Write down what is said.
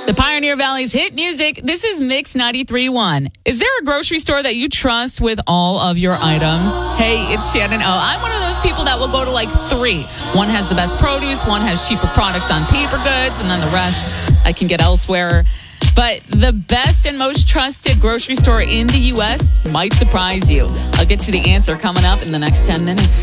The Pioneer Valley's hit music. This is Mix 93.1. Is there a grocery store that you trust with all of your items? Hey, it's Shannon O. I'm one of those people that will go to like 3. One has the best produce, one has cheaper products on paper goods, and then the rest I can get elsewhere. But the best and most trusted grocery store in the U.S. might surprise you. I'll get you the answer coming up in the next 10 minutes.